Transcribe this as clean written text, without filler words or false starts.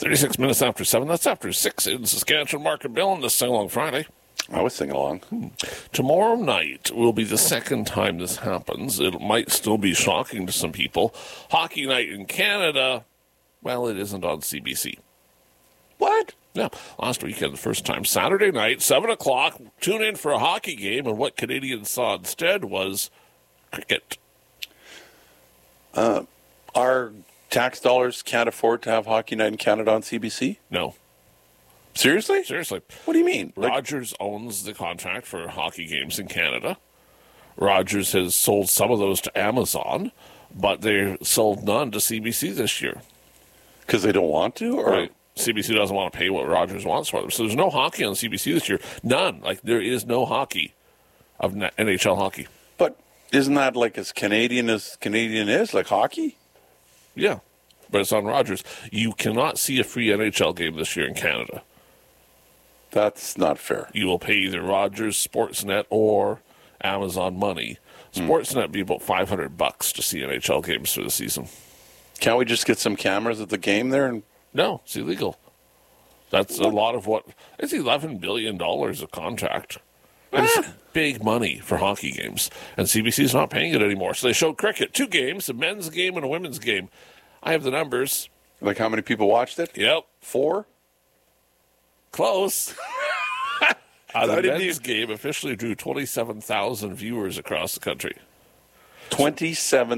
36 minutes after 7. That's after 6 in Saskatchewan. Mark and Bill on this Sing-Along Friday. I was singing along. Tomorrow night will be the second time this happens. It might still be shocking to some people. Hockey night in Canada, well, it isn't on CBC. What? Yeah, last weekend, the first time. Saturday night, 7 o'clock, tune in for a hockey game, and what Canadians saw instead was cricket. Our tax dollars can't afford to have Hockey Night in Canada on CBC? No. Seriously? Seriously. What do you mean? Rogers owns the contract for hockey games in Canada. Rogers has sold some of those to Amazon, but they sold none to CBC this year. Because they don't want to? Or? Right. CBC doesn't want to pay what Rogers wants for them. So there's no hockey on CBC this year. None. Like, there is no hockey of NHL hockey. But isn't that like as Canadian is, like hockey? Yeah. But it's on Rogers. You cannot see a free NHL game this year in Canada. That's not fair. You will pay either Rogers, Sportsnet, or Amazon money. Sportsnet would be about $500 to see NHL games for the season. Can't we just get some cameras at the game there? And No, it's illegal. That's a lot of what... It's $11 billion a contract. And it's big money for hockey games. And CBC's not paying it anymore. So they showed cricket. 2 games, a men's game and a women's game. I have the numbers. Like how many people watched it? Yep. 4? Close. I The didn't men's game officially drew 27,000 viewers across the country. 27